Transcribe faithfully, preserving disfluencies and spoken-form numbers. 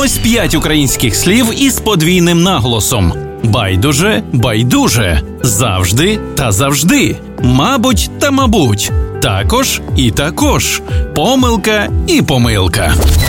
Ось п'ять українських слів із подвійним наголосом. Байдуже, байдуже, завжди та завжди, мабуть та мабуть, також і також, помилка і помилка.